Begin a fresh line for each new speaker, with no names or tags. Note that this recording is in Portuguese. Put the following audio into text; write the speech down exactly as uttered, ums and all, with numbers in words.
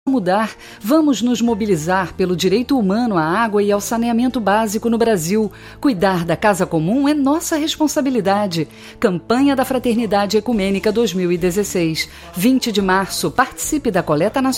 mudar, vamos nos mobilizar pelo direito humano à água e ao saneamento básico no Brasil. Cuidar da casa comum é nossa responsabilidade. Campanha da Fraternidade Ecumênica dois mil e dezesseis. vinte de março, participe da coleta nacional.